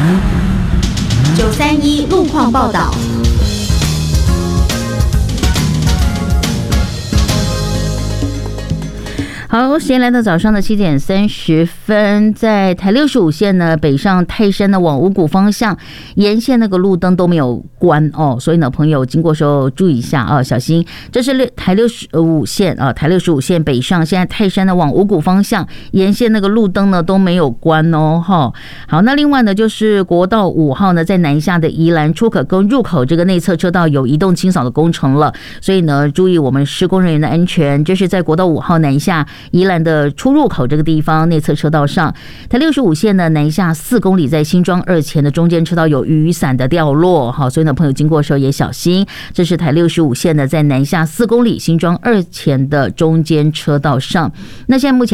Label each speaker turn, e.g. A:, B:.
A: 931路况报道。
B: 好，时间来到早上的7点30分，在台65线呢，北上泰山的往五股方向，沿线那个路灯都没有关哦，所以呢，朋友经过的时候注意一下啊，小心。这是台65线啊，台65线北上，现在泰山的往五股方向，沿线那个路灯呢都没有关哦，哈。好，那另外呢，就是国道5号呢，在南下的宜兰出口跟入口这个内侧车道有移动清扫的工程了，所以呢，注意我们施工人员的安全。这是在国道5号南下宜兰的出入口这个地方内侧车道上，台65线呢南下4公里，在新庄2前的中间车道有雨伞的掉落，好，所以呢朋友经过的时候也小心。这是台65线呢在南下4公里新庄2前的中间车道上。那现在目前